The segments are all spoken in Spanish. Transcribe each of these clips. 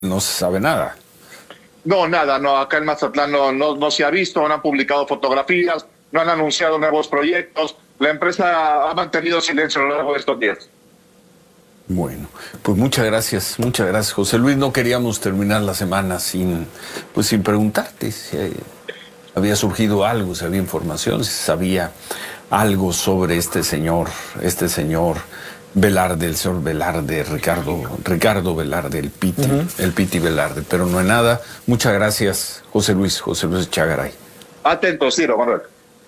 no se sabe nada. No, nada, no, acá en Mazatlán no se ha visto, no han publicado fotografías, no han anunciado nuevos proyectos. La empresa ha mantenido silencio a lo largo de estos días. Bueno, pues muchas gracias, José Luis. No queríamos terminar la semana sin preguntarte si había surgido algo, si había información, si sabía algo sobre este señor Velarde, el señor Velarde, Ricardo Velarde, el Piti Velarde, pero no hay nada. Muchas gracias, José Luis Chagaray. Atento, Ciro, Manuel.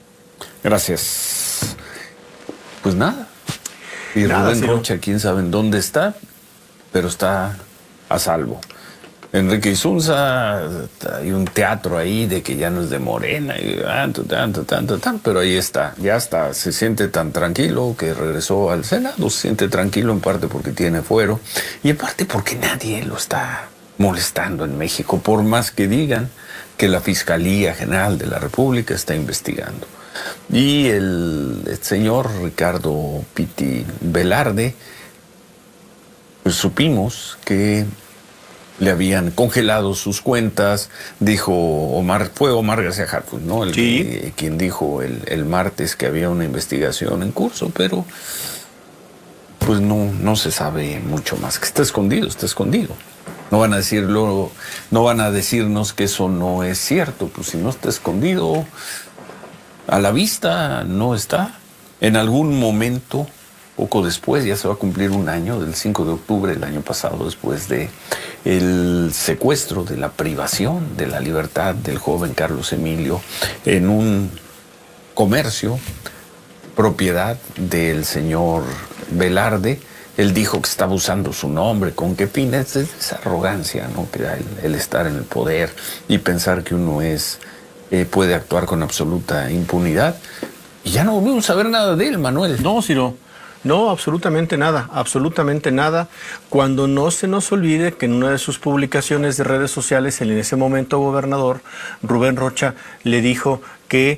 Gracias. Pues nada. Y nada, Rubén Rocha, quién sabe en dónde está, pero está a salvo. Enrique Isunza, hay un teatro ahí de que ya no es de Morena, y pero ahí está, ya está, se siente tan tranquilo que regresó al Senado, se siente tranquilo en parte porque tiene fuero, y en parte porque nadie lo está molestando en México, por más que digan que la Fiscalía General de la República está investigando. Y el señor Ricardo Piti Velarde, pues supimos que le habían congelado sus cuentas, dijo fue Omar García Harfuch, ¿no? Quien dijo el martes que había una investigación en curso, pero pues no se sabe mucho más, que está escondido. No van a decirlo, no van a decirnos que eso no es cierto, pues si no está escondido, a la vista no está. En algún momento, poco después, ya se va a cumplir un año, del 5 de octubre del año pasado, después de el secuestro, de la privación de la libertad del joven Carlos Emilio en un comercio, propiedad del señor Velarde. Él dijo que estaba usando su nombre, con qué fin, es esa arrogancia, ¿no? Que da el estar en el poder y pensar que uno puede actuar con absoluta impunidad. Y ya no volvimos a ver nada de él, Manuel. No, Ciro. No, absolutamente nada. Cuando no se nos olvide que en una de sus publicaciones de redes sociales, el en ese momento gobernador, Rubén Rocha, le dijo que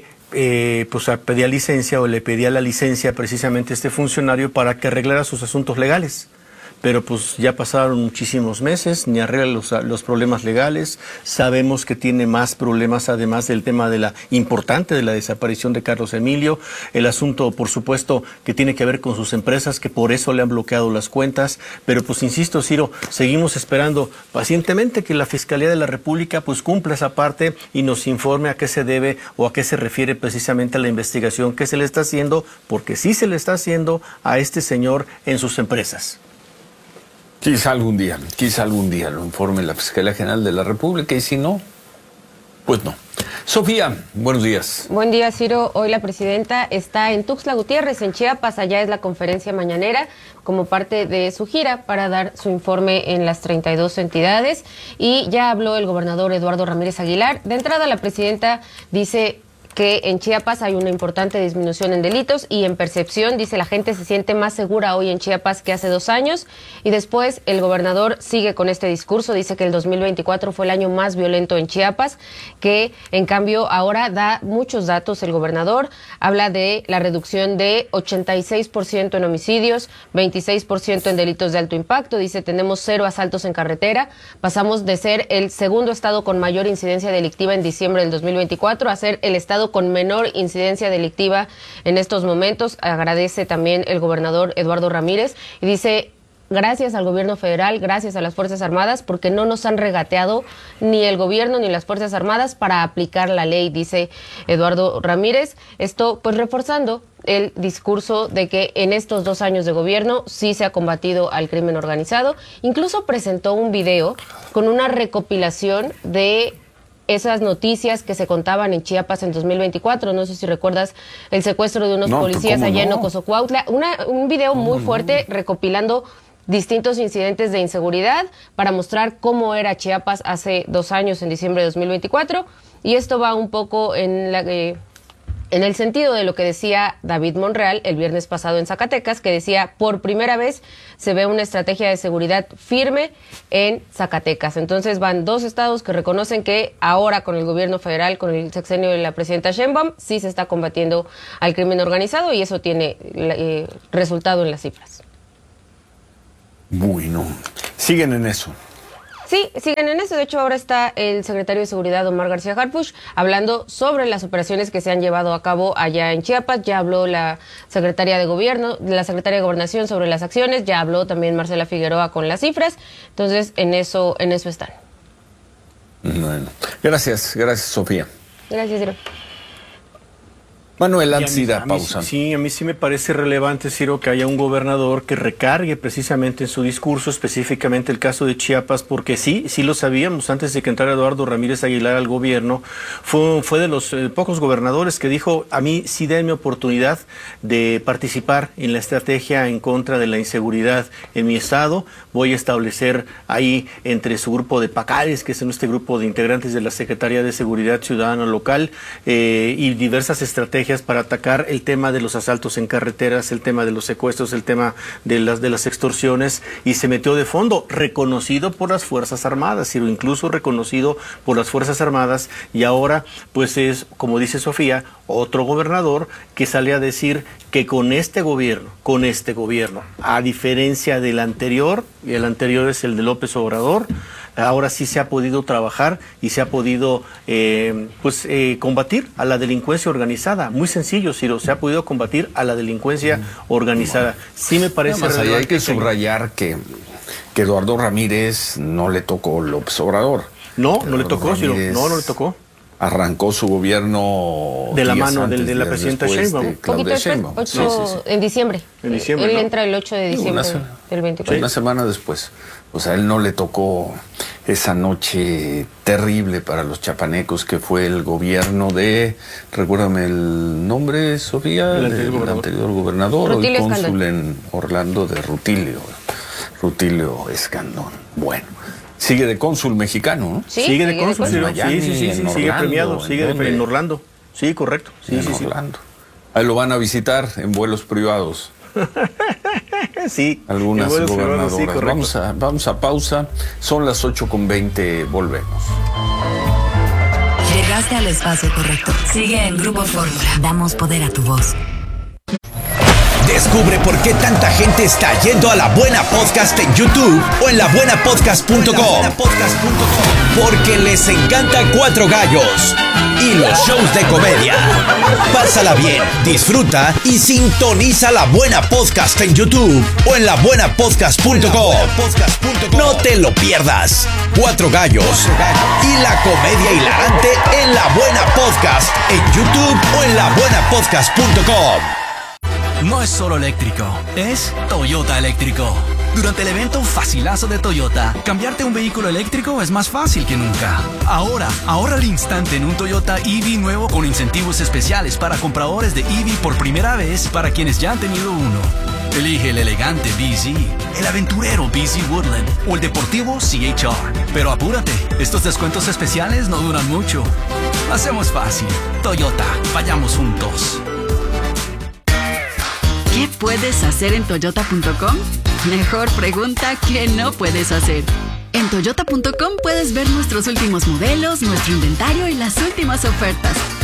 pedía licencia o le pedía la licencia precisamente a este funcionario para que arreglara sus asuntos legales. Pero pues ya pasaron muchísimos meses, ni arregla los problemas legales. Sabemos que tiene más problemas, además del tema de la desaparición de Carlos Emilio. El asunto, por supuesto, que tiene que ver con sus empresas, que por eso le han bloqueado las cuentas. Pero pues insisto, Ciro, seguimos esperando pacientemente que la Fiscalía de la República pues cumpla esa parte y nos informe a qué se debe o a qué se refiere precisamente la investigación que se le está haciendo, porque sí se le está haciendo a este señor en sus empresas. Quizá algún día lo informe la Fiscalía General de la República, y si no, pues no. Sofía, buenos días. Buen día, Ciro. Hoy la presidenta está en Tuxtla Gutiérrez, en Chiapas. Allá es la conferencia mañanera como parte de su gira para dar su informe en las 32 entidades. Y ya habló el gobernador Eduardo Ramírez Aguilar. De entrada, la presidenta dice que en Chiapas hay una importante disminución en delitos y en percepción. Dice, la gente se siente más segura hoy en Chiapas que hace 2 años. Y después el gobernador sigue con este discurso, dice que el 2024 fue el año más violento en Chiapas, que en cambio ahora da muchos datos el gobernador. Habla de la reducción de 86% en homicidios, 26% en delitos de alto impacto. Dice, tenemos 0 asaltos en carretera. Pasamos de ser el segundo estado con mayor incidencia delictiva en diciembre del 2024 a ser el estado con menor incidencia delictiva en estos momentos. Agradece también el gobernador Eduardo Ramírez y dice, gracias al gobierno federal, gracias a las Fuerzas Armadas, porque no nos han regateado ni el gobierno ni las Fuerzas Armadas para aplicar la ley, dice Eduardo Ramírez. Esto pues reforzando el discurso de que en estos 2 años de gobierno sí se ha combatido al crimen organizado. Incluso presentó un video con una recopilación de esas noticias que se contaban en Chiapas en 2024. No sé si recuerdas el secuestro de unos policías allá en Ocosocuautla. Un video muy fuerte recopilando distintos incidentes de inseguridad para mostrar cómo era Chiapas hace 2 años, en diciembre de 2024. Y esto va un poco en el sentido de lo que decía David Monreal el viernes pasado en Zacatecas, que decía, por primera vez se ve una estrategia de seguridad firme en Zacatecas. Entonces van 2 estados que reconocen que ahora con el gobierno federal, con el sexenio de la presidenta Sheinbaum, sí se está combatiendo al crimen organizado y eso tiene resultado en las cifras. Bueno, siguen en eso. Sí, siguen en eso. De hecho, ahora está el secretario de Seguridad, Omar García Harfuch, hablando sobre las operaciones que se han llevado a cabo allá en Chiapas. Ya habló la secretaria de Gobernación sobre las acciones. Ya habló también Marcela Figueroa con las cifras. Entonces, en eso están. Bueno, gracias, Sofía. Gracias, Ciro. Manuel, antes de ir a pausa. Sí, a mí sí me parece relevante, Ciro, que haya un gobernador que recargue precisamente en su discurso, específicamente el caso de Chiapas, porque sí lo sabíamos antes de que entrara Eduardo Ramírez Aguilar al gobierno. Fue de los pocos gobernadores que dijo, a mí sí denme oportunidad de participar en la estrategia en contra de la inseguridad en mi estado. Voy a establecer ahí entre su grupo de PACADES, que es este grupo de integrantes de la Secretaría de Seguridad Ciudadana Local, y diversas estrategias para atacar el tema de los asaltos en carreteras, el tema de los secuestros, el tema de las extorsiones, y se metió de fondo, reconocido por las Fuerzas Armadas, incluso reconocido por las Fuerzas Armadas, y ahora pues es, como dice Sofía, otro gobernador que sale a decir que con este gobierno, a diferencia del anterior, y el anterior es el de López Obrador, ahora sí se ha podido trabajar y se ha podido combatir a la delincuencia organizada. Muy sencillo, Ciro, se ha podido combatir a la delincuencia organizada. Sí me parece relevante. Hay que subrayar que Eduardo Ramírez no le tocó López Obrador. No le tocó, Ciro. No le tocó. Arrancó su gobierno de la mano de la presidenta Sheinbaum. Poquito después, en diciembre. Él entra el 8 de diciembre del 24. Una semana después. O sea, él no le tocó esa noche terrible para los chapanecos que fue el gobierno de, recuérdame el nombre, Sofía, el anterior gobernador, Rutilio hoy cónsul Escandón. en Orlando de Rutilio Escandón. Bueno. Sigue de cónsul mexicano, ¿no? Sí, sigue de cónsul, sí, Miami, sigue premiado, sigue en Orlando. Sí, correcto. En Orlando. Ahí lo van a visitar en vuelos privados. Sí. Algunas gobernadoras. Sí, vamos a pausa. Son las 8:20. Volvemos. Llegaste al espacio correcto. Sigue en Grupo Fórmula. Damos poder a tu voz. Descubre por qué tanta gente está yendo a La Buena Podcast en YouTube o en labuenapodcast.com. Porque les encanta Cuatro Gallos y los shows de comedia. Pásala bien, disfruta y sintoniza La Buena Podcast en YouTube o en labuenapodcast.com. No te lo pierdas. Cuatro Gallos y la comedia hilarante en La Buena Podcast en YouTube o en labuenapodcast.com. No es solo eléctrico, es Toyota eléctrico. Durante el evento Facilazo de Toyota, cambiarte un vehículo eléctrico es más fácil que nunca. Ahora, ahorra al instante en un Toyota EV nuevo con incentivos especiales para compradores de EV por primera vez para quienes ya han tenido uno. Elige el elegante BZ, el aventurero BZ Woodland o el deportivo CHR. Pero apúrate, estos descuentos especiales no duran mucho. Hacemos fácil. Toyota, vayamos juntos. ¿Qué puedes hacer en Toyota.com? Mejor pregunta que no puedes hacer. En Toyota.com puedes ver nuestros últimos modelos, nuestro inventario y las últimas ofertas.